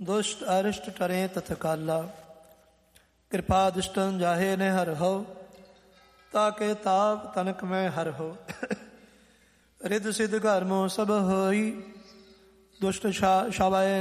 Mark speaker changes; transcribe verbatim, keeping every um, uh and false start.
Speaker 1: ਦੁਸ਼ਟ ਅਰਿਸ਼ਟ ਟਰੇ ਤਤਕਾਲਾ। ਕਿਰਪਾ ਦੁਸ਼ਟਨ ਜਾਹੇ ਨੇ ਹਰ ਹੋ, ਤਾਕੇ ਤਾਪ ਤਨਕ ਮੈਂ ਹਰ ਹੋ। ਰਿਧ ਸਿਧ ਘਰ ਮੋ ਸਭ ਹੋਈ, ਦੁਸ਼ਟ ਛਾਵਾਏ